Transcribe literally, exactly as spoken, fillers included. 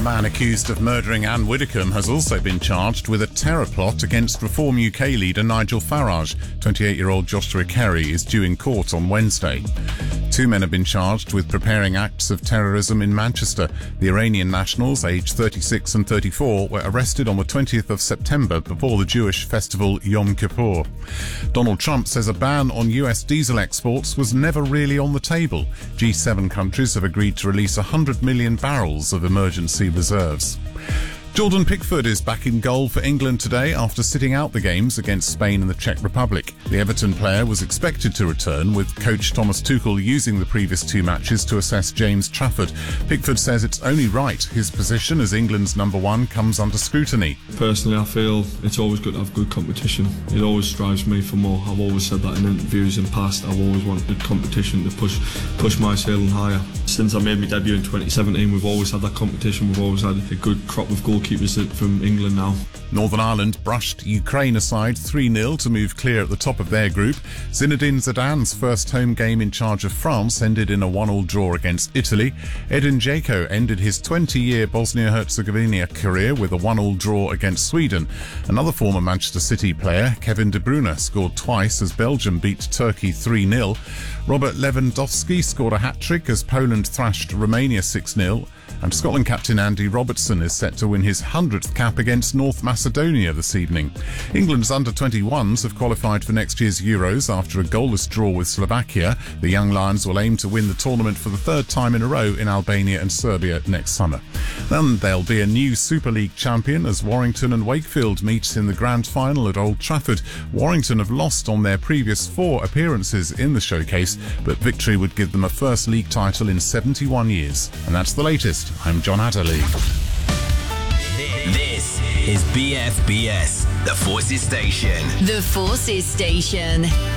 man accused of murdering Anne Widdecombe has also been charged with a terror plot against Reform U K leader Nigel Farage. twenty-eight-year-old Joshua Kerry is due in court on Wednesday. Two men have been charged with preparing acts of terrorism in Manchester. The Iranian nationals, aged thirty-six and thirty-four, were arrested on the twentieth of September before the Jewish festival Yom Kippur. Donald Trump says a ban on U S diesel exports was never really on the table. G seven countries have agreed to release one hundred million barrels of emergency reserves. Jordan Pickford is back in goal for England today after sitting out the games against Spain and the Czech Republic. The Everton player was expected to return, with coach Thomas Tuchel using the previous two matches to assess James Trafford. Pickford says it's only right his position as England's number one comes under scrutiny. Personally, I feel it's always good to have good competition. It always drives me for more. I've always said that in interviews in the past. I've always wanted competition to push push my ceiling higher. Since I made my debut in twenty seventeen, we've always had that competition. We've always had a good crop of goalkeepers from England now. Northern Ireland brushed Ukraine aside three nil to move clear at the top of their group. Zinedine Zidane's first home game in charge of France ended in a one all draw against Italy. Edin Dzeko ended his twenty-year Bosnia-Herzegovina career with a one all draw against Sweden. Another former Manchester City player, Kevin De Bruyne, scored twice as Belgium beat Turkey three nil. Robert Lewandowski scored a hat-trick as Poland thrashed Romania six nil. And Scotland captain Andy Robertson is set to win his hundredth cap against North Macedonia this evening. England's under twenty-ones have qualified for next year's Euros after a goalless draw with Slovakia. The Young Lions will aim to win the tournament for the third time in a row in Albania and Serbia next summer. Then there'll be a new Super League champion as Warrington and Wakefield meet in the grand final at Old Trafford. Warrington have lost on their previous four appearances in the showcase, but victory would give them a first league title in seventy-one years. And that's the latest. I'm John Adderley. This is B F B S, the Forces Station. The Forces Station.